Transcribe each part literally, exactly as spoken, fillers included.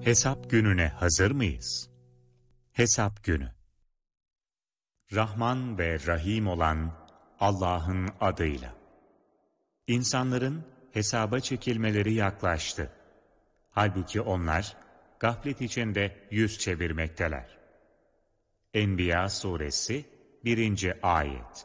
Hesap gününe hazır mıyız? Hesap günü. Rahman ve Rahim olan Allah'ın adıyla. İnsanların hesaba çekilmeleri yaklaştı. Halbuki onlar gaflet içinde yüz çevirmekteler. Enbiya suresi birinci ayet.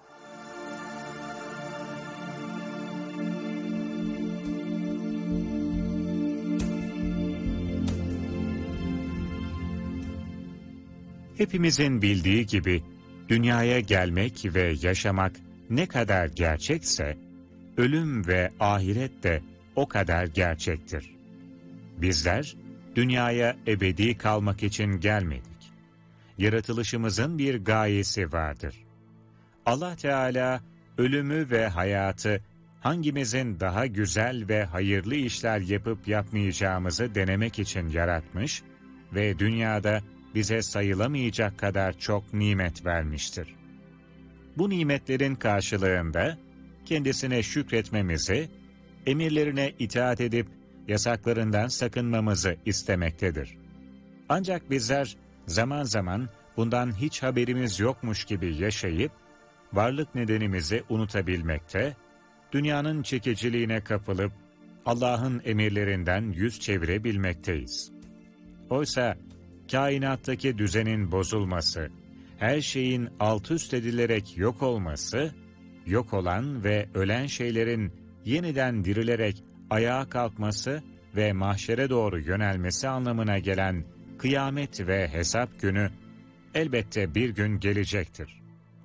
Hepimizin bildiği gibi dünyaya gelmek ve yaşamak ne kadar gerçekse, ölüm ve ahiret de o kadar gerçektir. Bizler dünyaya ebedi kalmak için gelmedik. Yaratılışımızın bir gayesi vardır. Allah Teala ölümü ve hayatı hangimizin daha güzel ve hayırlı işler yapıp yapmayacağımızı denemek için yaratmış ve dünyada bize sayılamayacak kadar çok nimet vermiştir. Bu nimetlerin karşılığında kendisine şükretmemizi, emirlerine itaat edip yasaklarından sakınmamızı istemektedir. Ancak bizler zaman zaman bundan hiç haberimiz yokmuş gibi yaşayıp, varlık nedenimizi unutabilmekte, dünyanın çekiciliğine kapılıp Allah'ın emirlerinden yüz çevirebilmekteyiz. Oysa kainattaki düzenin bozulması, her şeyin alt üst edilerek yok olması, yok olan ve ölen şeylerin yeniden dirilerek ayağa kalkması ve mahşere doğru yönelmesi anlamına gelen kıyamet ve hesap günü elbette bir gün gelecektir.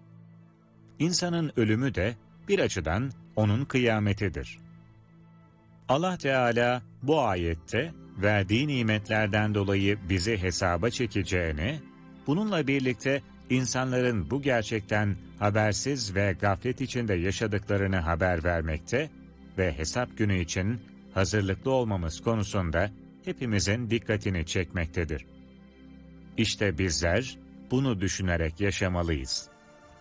İnsanın ölümü de bir açıdan onun kıyametidir. Allah Teala bu ayette verdiği nimetlerden dolayı bizi hesaba çekeceğini, bununla birlikte insanların bu gerçekten habersiz ve gaflet içinde yaşadıklarını haber vermekte ve hesap günü için hazırlıklı olmamız konusunda hepimizin dikkatini çekmektedir. İşte bizler bunu düşünerek yaşamalıyız.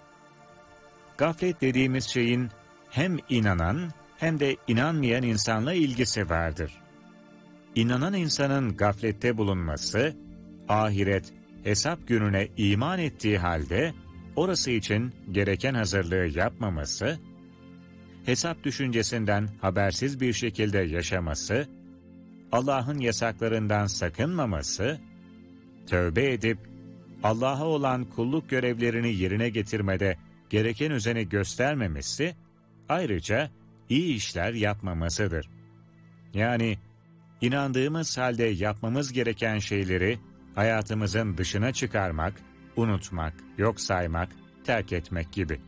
Gaflet dediğimiz şeyin hem inanan hem de inanmayan insanla ilgisi vardır. İnanan insanın gaflette bulunması, ahiret, hesap gününe iman ettiği halde orası için gereken hazırlığı yapmaması, hesap düşüncesinden habersiz bir şekilde yaşaması, Allah'ın yasaklarından sakınmaması, tövbe edip Allah'a olan kulluk görevlerini yerine getirmede gereken özeni göstermemesi, ayrıca iyi işler yapmamasıdır. Yani inandığımız halde yapmamız gereken şeyleri hayatımızın dışına çıkarmak, unutmak, yok saymak, terk etmek gibi.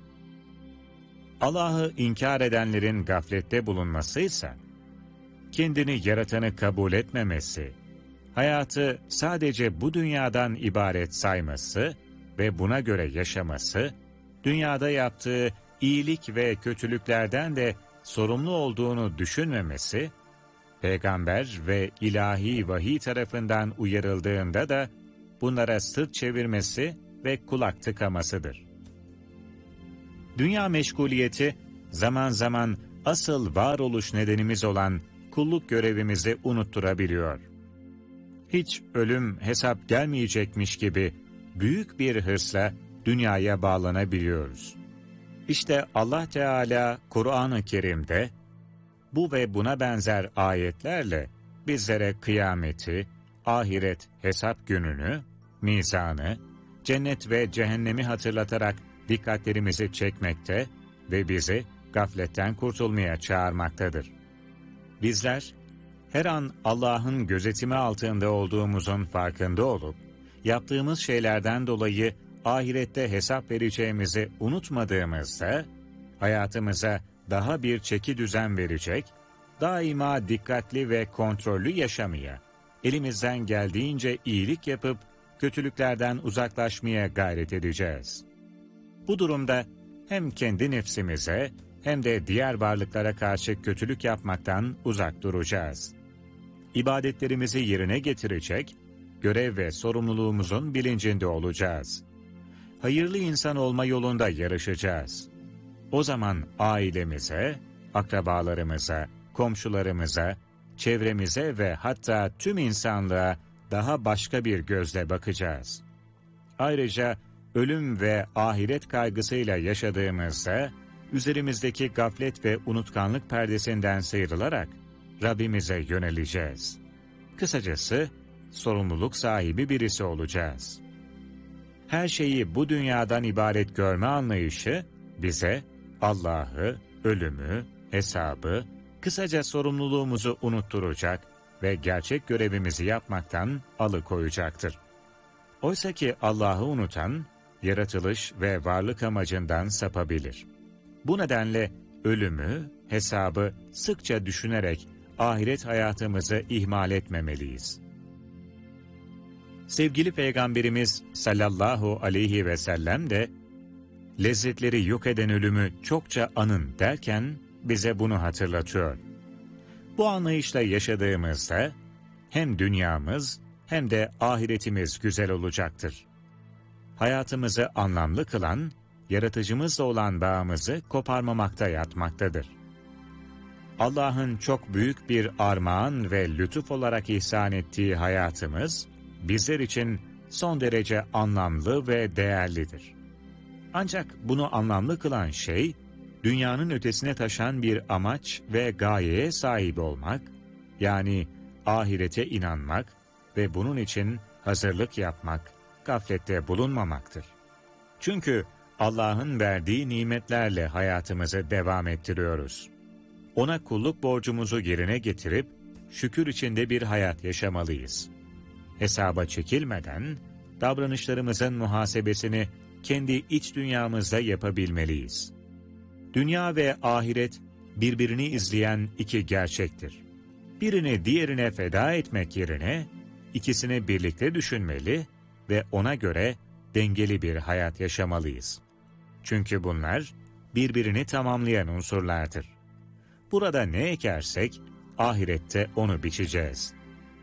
Allah'ı inkar edenlerin gaflette bulunmasıysa, kendini yaratanı kabul etmemesi, hayatı sadece bu dünyadan ibaret sayması ve buna göre yaşaması, dünyada yaptığı iyilik ve kötülüklerden de sorumlu olduğunu düşünmemesi, peygamber ve ilahi vahiy tarafından uyarıldığında da bunlara sırt çevirmesi ve kulak tıkamasıdır. Dünya meşguliyeti zaman zaman asıl varoluş nedenimiz olan kulluk görevimizi unutturabiliyor. Hiç ölüm hesap gelmeyecekmiş gibi büyük bir hırsla dünyaya bağlanabiliyoruz. İşte Allah Teala Kur'an-ı Kerim'de bu ve buna benzer ayetlerle bizlere kıyameti, ahiret hesap gününü, mizanı, cennet ve cehennemi hatırlatarak dikkatlerimizi çekmekte ve bizi gafletten kurtulmaya çağırmaktadır. Bizler her an Allah'ın gözetimi altında olduğumuzun farkında olup, yaptığımız şeylerden dolayı ahirette hesap vereceğimizi unutmadığımızda, hayatımıza daha bir çeki düzen verecek, daima dikkatli ve kontrollü yaşamaya, elimizden geldiğince iyilik yapıp kötülüklerden uzaklaşmaya gayret edeceğiz. Bu durumda hem kendi nefsimize hem de diğer varlıklara karşı kötülük yapmaktan uzak duracağız. İbadetlerimizi yerine getirecek, görev ve sorumluluğumuzun bilincinde olacağız. Hayırlı insan olma yolunda yarışacağız. O zaman ailemize, akrabalarımıza, komşularımıza, çevremize ve hatta tüm insanlığa daha başka bir gözle bakacağız. Ayrıca ölüm ve ahiret kaygısıyla yaşadığımızda, üzerimizdeki gaflet ve unutkanlık perdesinden sıyrılarak Rabbimize yöneleceğiz. Kısacası, sorumluluk sahibi birisi olacağız. Her şeyi bu dünyadan ibaret görme anlayışı, bize Allah'ı, ölümü, hesabı, kısaca sorumluluğumuzu unutturacak ve gerçek görevimizi yapmaktan alıkoyacaktır. Oysa ki Allah'ı unutan, yaratılış ve varlık amacından sapabilir. Bu nedenle ölümü, hesabı sıkça düşünerek ahiret hayatımızı ihmal etmemeliyiz. Sevgili Peygamberimiz sallallahu aleyhi ve sellem de, lezzetleri yok eden ölümü çokça anın derken bize bunu hatırlatıyor. Bu anlayışla yaşadığımızda hem dünyamız hem de ahiretimiz güzel olacaktır. Hayatımızı anlamlı kılan, yaratıcımızla olan bağımızı koparmamakta yatmaktadır. Allah'ın çok büyük bir armağan ve lütuf olarak ihsan ettiği hayatımız, bizler için son derece anlamlı ve değerlidir. Ancak bunu anlamlı kılan şey, dünyanın ötesine taşan bir amaç ve gayeye sahip olmak, yani ahirete inanmak ve bunun için hazırlık yapmak, gaflette bulunmamaktır. Çünkü Allah'ın verdiği nimetlerle hayatımızı devam ettiriyoruz. Ona kulluk borcumuzu yerine getirip, şükür içinde bir hayat yaşamalıyız. Hesaba çekilmeden, davranışlarımızın muhasebesini kendi iç dünyamızda yapabilmeliyiz. Dünya ve ahiret birbirini izleyen iki gerçektir. Birini diğerine feda etmek yerine ikisini birlikte düşünmeli ve ona göre dengeli bir hayat yaşamalıyız. Çünkü bunlar birbirini tamamlayan unsurlardır. Burada ne ekersek ahirette onu biçeceğiz.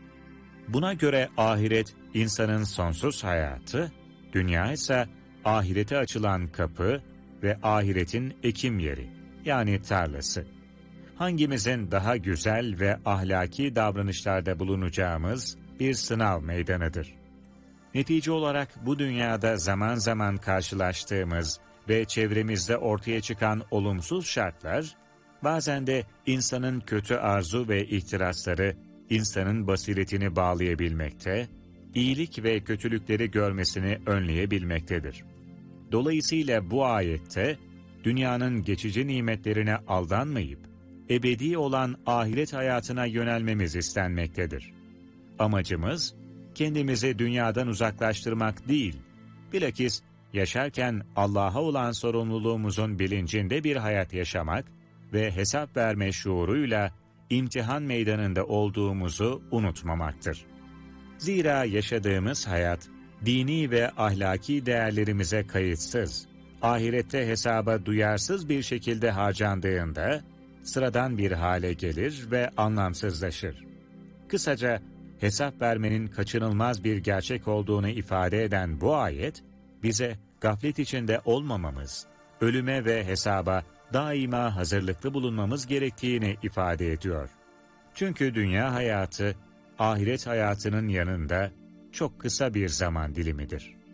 Buna göre ahiret insanın sonsuz hayatı, dünya ise ahirete açılan kapı ve ahiretin ekim yeri, yani tarlası. Hangimizin daha güzel ve ahlaki davranışlarda bulunacağımız bir sınav meydanıdır. Netice olarak bu dünyada zaman zaman karşılaştığımız ve çevremizde ortaya çıkan olumsuz şartlar, bazen de insanın kötü arzu ve ihtirasları, insanın basiretini bağlayabilmekte, iyilik ve kötülükleri görmesini önleyebilmektedir. Dolayısıyla bu ayette, dünyanın geçici nimetlerine aldanmayıp, ebedi olan ahiret hayatına yönelmemiz istenmektedir. Amacımız, kendimizi dünyadan uzaklaştırmak değil, bilakis yaşarken Allah'a olan sorumluluğumuzun bilincinde bir hayat yaşamak ve hesap verme şuuruyla imtihan meydanında olduğumuzu unutmamaktır. Zira yaşadığımız hayat, dini ve ahlaki değerlerimize kayıtsız, ahirette hesaba duyarsız bir şekilde harcandığında, sıradan bir hale gelir ve anlamsızlaşır. Kısaca, hesap vermenin kaçınılmaz bir gerçek olduğunu ifade eden bu ayet, bize gaflet içinde olmamamız, ölüme ve hesaba daima hazırlıklı bulunmamız gerektiğini ifade ediyor. Çünkü dünya hayatı, ahiret hayatının yanında çok kısa bir zaman dilimidir.